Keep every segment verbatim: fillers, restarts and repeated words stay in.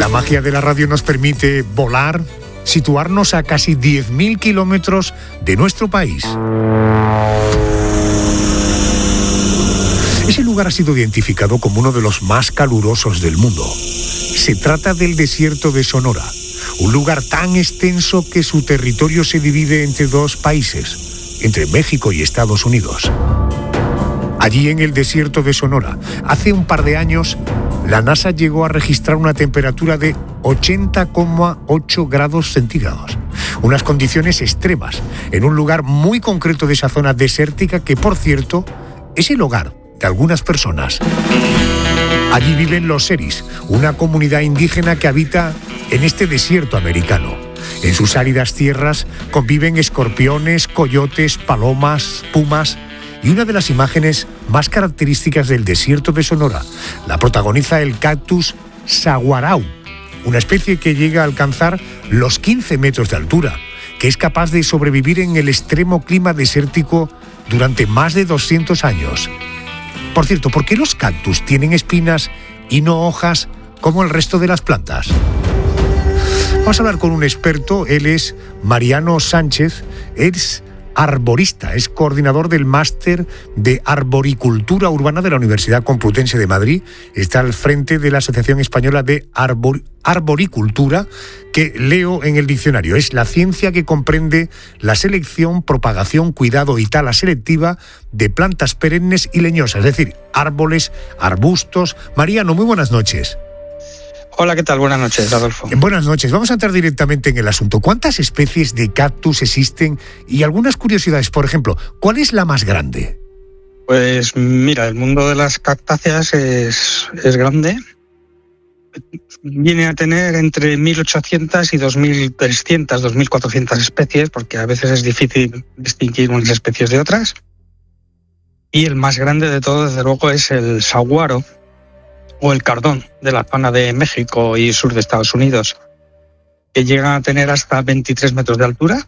La magia de la radio nos permite volar, situarnos a casi diez mil kilómetros de nuestro país. Ese lugar ha sido identificado como uno de los más calurosos del mundo. Se trata del desierto de Sonora, un lugar tan extenso que su territorio se divide entre dos países, entre México y Estados Unidos. Allí en el desierto de Sonora, hace un par de años, la NASA llegó a registrar una temperatura de ochenta coma ocho grados centígrados. Unas condiciones extremas, en un lugar muy concreto de esa zona desértica que, por cierto, es el hogar de algunas personas. Allí viven los seris, una comunidad indígena que habita en este desierto americano. En sus áridas tierras conviven escorpiones, coyotes, palomas, pumas. Y una de las imágenes más características del desierto de Sonora la protagoniza el cactus saguarau, una especie que llega a alcanzar los quince metros de altura, que es capaz de sobrevivir en el extremo clima desértico durante más de doscientos años. Por cierto, ¿por qué los cactus tienen espinas y no hojas como el resto de las plantas? Vamos a hablar con un experto. Él es Mariano Sánchez, es arborista, es coordinador del máster de arboricultura urbana de la Universidad Complutense de Madrid. Está al frente de la Asociación Española de Arbor, Arboricultura, que leo en el diccionario. Es la ciencia que comprende la selección, propagación, cuidado y tala selectiva de plantas perennes y leñosas, es decir, árboles, arbustos. Mariano, muy buenas noches. Hola, ¿qué tal? Buenas noches, Adolfo. Buenas noches. Vamos a entrar directamente en el asunto. ¿Cuántas especies de cactus existen? Y algunas curiosidades, por ejemplo, ¿cuál es la más grande? Pues mira, el mundo de las cactáceas es, es grande. Viene a tener entre mil ochocientas y dos mil trescientas, dos mil cuatrocientas especies, porque a veces es difícil distinguir unas especies de otras. Y el más grande de todos, desde luego, es el saguaro, o el cardón, de la zona de México y sur de Estados Unidos, que llegan a tener hasta veintitrés metros de altura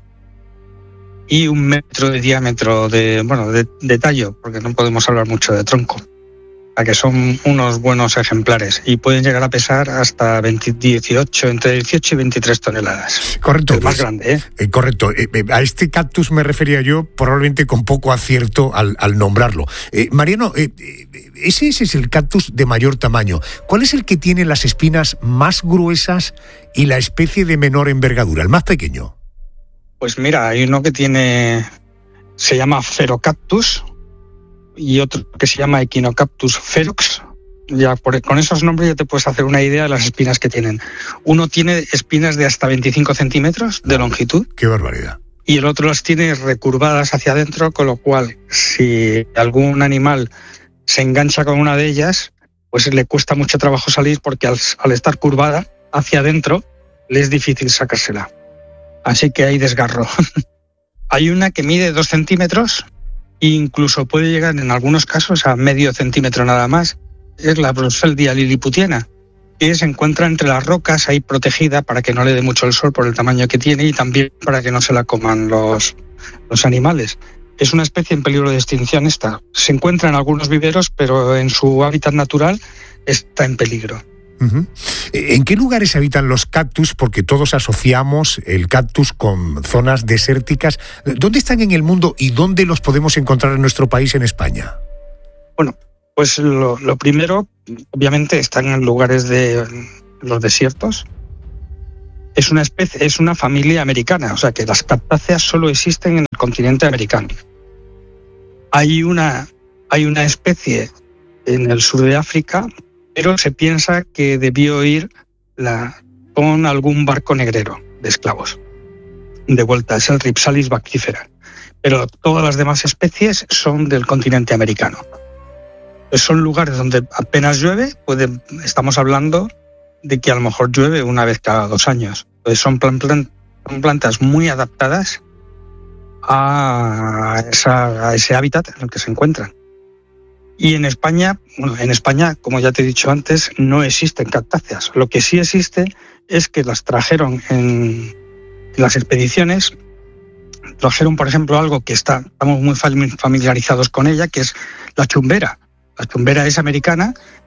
y un metro de diámetro de, bueno, de, de tallo, porque no podemos hablar mucho de tronco, a que son unos buenos ejemplares y pueden llegar a pesar hasta veinte, dieciocho, entre dieciocho y veintitrés toneladas. Correcto. El más pues, grande, ¿eh? eh correcto. Eh, eh, a este cactus me refería yo, probablemente con poco acierto al, al nombrarlo. Eh, Mariano, eh, ese, ese es el cactus de mayor tamaño. ¿Cuál es el que tiene las espinas más gruesas y la especie de menor envergadura, el más pequeño? Pues mira, hay uno que tiene, se llama Ferocactus, y otro que se llama Echinocactus ferox. Ya por, con esos nombres ya te puedes hacer una idea de las espinas que tienen. Uno tiene espinas de hasta veinticinco centímetros de longitud. ¡Qué barbaridad! Y el otro las tiene recurvadas hacia adentro, con lo cual, si algún animal se engancha con una de ellas, pues le cuesta mucho trabajo salir, porque al, al estar curvada hacia adentro, le es difícil sacársela. Así que hay desgarro. Hay una que mide dos centímetros, e incluso puede llegar en algunos casos a medio centímetro nada más. Es la Brunfeldia liliputiana, que se encuentra entre las rocas, ahí protegida para que no le dé mucho el sol por el tamaño que tiene y también para que no se la coman los, los animales. Es una especie en peligro de extinción esta. Se encuentra en algunos viveros, pero en su hábitat natural está en peligro. Uh-huh. ¿En qué lugares habitan los cactus? Porque todos asociamos el cactus con zonas desérticas. ¿Dónde están en el mundo y dónde los podemos encontrar en nuestro país, en España? Bueno, pues lo, lo primero, obviamente, están en lugares de los desiertos. Es una especie, es una familia americana, o sea que las cactáceas solo existen en el continente americano. Hay una, hay una especie en el sur de África, pero se piensa que debió ir la, con algún barco negrero de esclavos. De vuelta, es el Rhipsalis bactifera. Pero todas las demás especies son del continente americano. Pues son lugares donde apenas llueve, puede, estamos hablando de que a lo mejor llueve una vez cada dos años. Pues son, plan, plan, son plantas muy adaptadas a, esa, a ese hábitat en el que se encuentran. Y en España, bueno, en España, como ya te he dicho antes, no existen cactáceas. Lo que sí existe es que las trajeron en, en las expediciones. Trajeron, por ejemplo, algo que está, estamos muy familiarizados con ella, que es la chumbera. La chumbera es americana,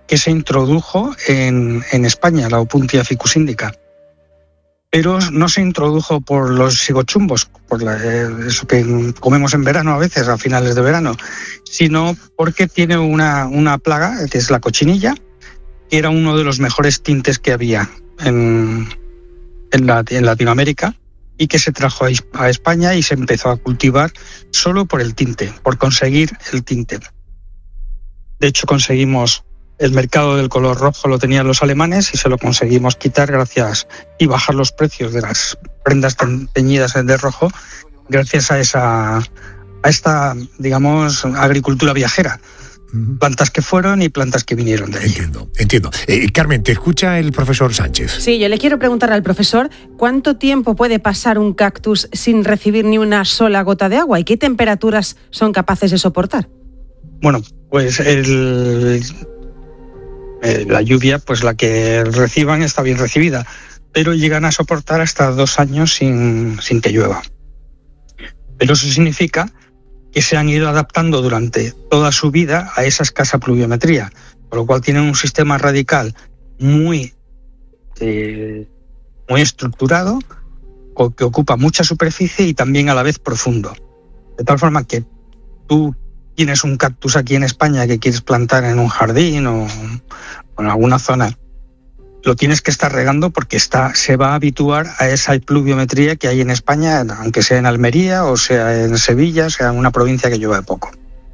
que se introdujo en, en España, la Opuntia ficus indica. Pero no se introdujo por los sigochumbos, por la, eso que comemos en verano a veces, a finales de verano, sino porque tiene una, una plaga, que es la cochinilla, que era uno de los mejores tintes que había en, en, la, en Latinoamérica, y que se trajo a, a España y se empezó a cultivar solo por el tinte, por conseguir el tinte. De hecho, conseguimos el mercado del color rojo, lo tenían los alemanes y se lo conseguimos quitar gracias y bajar los precios de las prendas teñidas de rojo gracias a esa a esta, digamos, agricultura viajera. Plantas que fueron y plantas que vinieron de allí. Entiendo, entiendo. Eh, Carmen, te escucha el profesor Sánchez. Sí, yo le quiero preguntar al profesor cuánto tiempo puede pasar un cactus sin recibir ni una sola gota de agua y qué temperaturas son capaces de soportar. Bueno, pues el, eh, la lluvia, pues la que reciban está bien recibida, pero llegan a soportar hasta dos años sin, sin que llueva. Pero eso significa que se han ido adaptando durante toda su vida a esa escasa pluviometría, con lo cual tienen un sistema radical muy, eh, muy estructurado, que ocupa mucha superficie y también a la vez profundo. De tal forma que tú tienes un cactus aquí en España que quieres plantar en un jardín o, o en alguna zona, lo tienes que estar regando porque está, se va a habituar a esa pluviometría que hay en España, aunque sea en Almería o sea en Sevilla, sea en una provincia que llueve poco.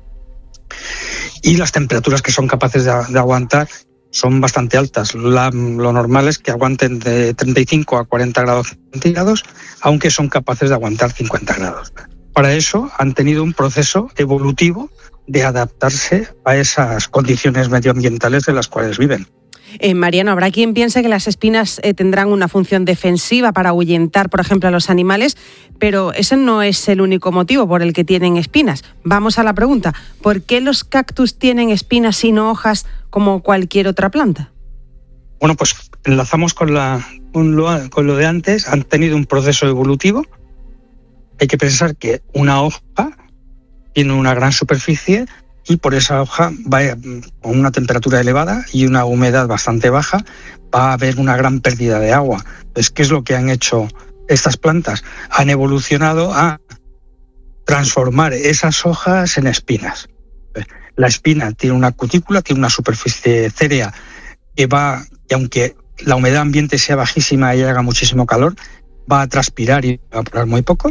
Y las temperaturas que son capaces de, de aguantar son bastante altas. La, lo normal es que aguanten de treinta y cinco a cuarenta grados centígrados, aunque son capaces de aguantar cincuenta grados. Para eso han tenido un proceso evolutivo de adaptarse a esas condiciones medioambientales de las cuales viven. Eh, Mariano, habrá quien piense que las espinas eh, tendrán una función defensiva para ahuyentar, por ejemplo, a los animales, pero ese no es el único motivo por el que tienen espinas. Vamos a la pregunta, ¿por qué los cactus tienen espinas y no hojas como cualquier otra planta? Bueno, pues enlazamos con, la, con, lo, con lo de antes, han tenido un proceso evolutivo. Hay que pensar que una hoja tiene una gran superficie y por esa hoja va con una temperatura elevada y una humedad bastante baja, va a haber una gran pérdida de agua. Entonces, ¿qué es lo que han hecho estas plantas? Han evolucionado a transformar esas hojas en espinas. La espina tiene una cutícula, tiene una superficie cérea que va, que aunque la humedad ambiente sea bajísima y haga muchísimo calor, va a transpirar y va a evaporar muy poco.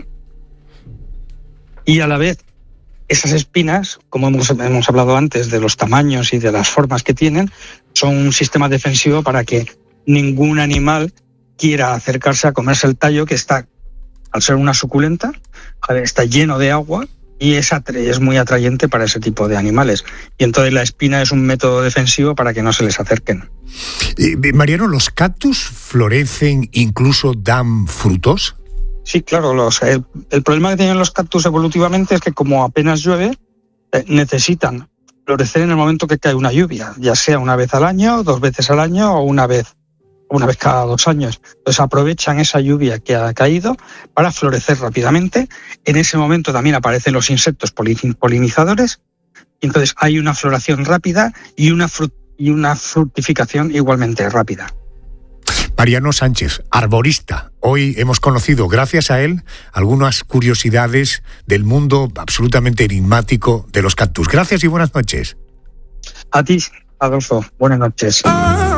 Y a la vez, esas espinas, como hemos, hemos hablado antes de los tamaños y de las formas que tienen, son un sistema defensivo para que ningún animal quiera acercarse a comerse el tallo, que está, al ser una suculenta, está lleno de agua y es, es muy atrayente para ese tipo de animales. Y entonces la espina es un método defensivo para que no se les acerquen. Eh, Mariano, ¿los cactus florecen, incluso dan frutos? Sí, claro. Los, el, el problema que tienen los cactus evolutivamente es que como apenas llueve, eh, necesitan florecer en el momento que cae una lluvia, ya sea una vez al año, dos veces al año o una vez, una vez cada dos años. Entonces aprovechan esa lluvia que ha caído para florecer rápidamente. En ese momento también aparecen los insectos polinizadores y entonces hay una floración rápida y una, frut, y una fructificación igualmente rápida. Mariano Sánchez, arborista. Hoy hemos conocido, gracias a él, algunas curiosidades del mundo absolutamente enigmático de los cactus. Gracias y buenas noches. A ti, Adolfo. Buenas noches.